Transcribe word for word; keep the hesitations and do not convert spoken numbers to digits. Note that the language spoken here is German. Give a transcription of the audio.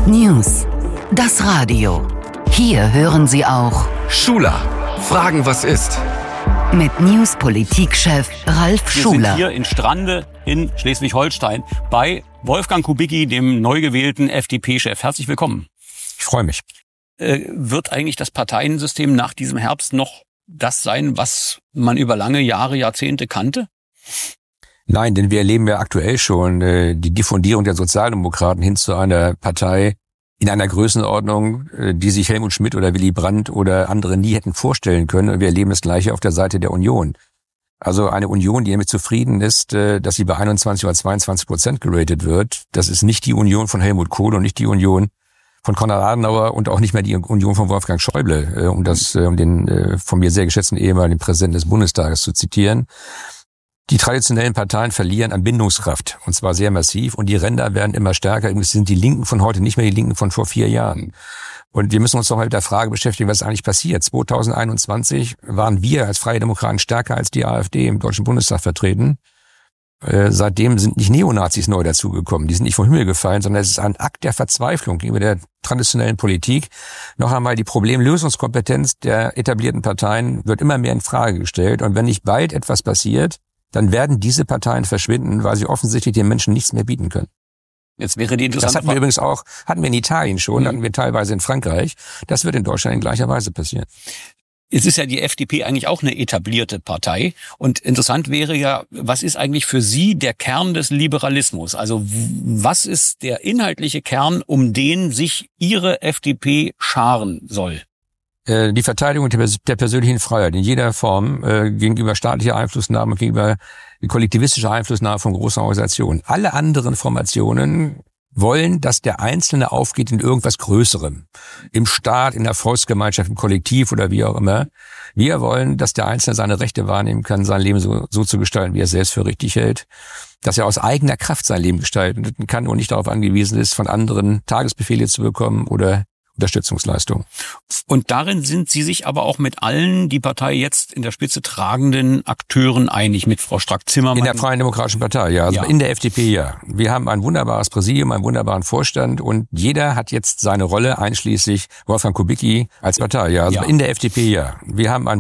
News. Das Radio. Hier hören Sie auch Schuler. Fragen, was ist? Mit News-Politikchef Ralf Schuler. Wir sind hier in Strande in Schleswig-Holstein bei Wolfgang Kubicki, dem neu gewählten F D P-Chef. Herzlich willkommen. Ich freue mich. Äh, wird eigentlich das Parteiensystem nach diesem Herbst noch das sein, was man über lange Jahre, Jahrzehnte kannte? Nein, denn wir erleben ja aktuell schon äh, die Diffundierung der Sozialdemokraten hin zu einer Partei in einer Größenordnung, äh, die sich Helmut Schmidt oder Willy Brandt oder andere nie hätten vorstellen können. Und wir erleben das Gleiche auf der Seite der Union. Also eine Union, die damit zufrieden ist, äh, dass sie bei einundzwanzig oder zweiundzwanzig Prozent geratet wird. Das ist nicht die Union von Helmut Kohl und nicht die Union von Konrad Adenauer und auch nicht mehr die Union von Wolfgang Schäuble, äh, um das, äh, um den äh, von mir sehr geschätzten ehemaligen Präsidenten des Bundestages zu zitieren. Die traditionellen Parteien verlieren an Bindungskraft, und zwar sehr massiv, und die Ränder werden immer stärker. Es sind die Linken von heute nicht mehr die Linken von vor vier Jahren. Und wir müssen uns doch mal mit der Frage beschäftigen, was eigentlich passiert. zweitausendeinundzwanzig waren wir als Freie Demokraten stärker als die AfD im Deutschen Bundestag vertreten. Äh, seitdem sind nicht Neonazis neu dazugekommen. Die sind nicht vom Himmel gefallen, sondern es ist ein Akt der Verzweiflung gegenüber der traditionellen Politik. Noch einmal, die Problemlösungskompetenz der etablierten Parteien wird immer mehr in Frage gestellt. Und wenn nicht bald etwas passiert, dann werden diese Parteien verschwinden, weil sie offensichtlich den Menschen nichts mehr bieten können. Jetzt wäre die interessante Das hatten wir übrigens auch, hatten wir in Italien schon, mhm. hatten wir teilweise in Frankreich. Das wird in Deutschland in gleicher Weise passieren. Es ist ja die F D P eigentlich auch eine etablierte Partei. Und interessant wäre ja, was ist eigentlich für Sie der Kern des Liberalismus? Also was ist der inhaltliche Kern, um den sich Ihre F D P scharen soll? Die Verteidigung der persönlichen Freiheit in jeder Form äh, gegenüber staatlicher Einflussnahme, gegenüber kollektivistischer Einflussnahme von großen Organisationen. Alle anderen Formationen wollen, dass der Einzelne aufgeht in irgendwas Größerem. Im Staat, in der Volksgemeinschaft, im Kollektiv oder wie auch immer. Wir wollen, dass der Einzelne seine Rechte wahrnehmen kann, sein Leben so, so zu gestalten, wie er es selbst für richtig hält. Dass er aus eigener Kraft sein Leben gestalten kann und nicht darauf angewiesen ist, von anderen Tagesbefehle zu bekommen oder Unterstützungsleistung. Und darin sind Sie sich aber auch mit allen die Partei jetzt in der Spitze tragenden Akteuren einig, mit Frau Strack-Zimmermann? In der Freien Demokratischen Partei, ja. Also ja. In der F D P, ja. Wir haben ein wunderbares Präsidium, einen wunderbaren Vorstand und jeder hat jetzt seine Rolle, einschließlich Wolfgang Kubicki als Partei, ja. Also ja. In der F D P, ja. Wir haben ein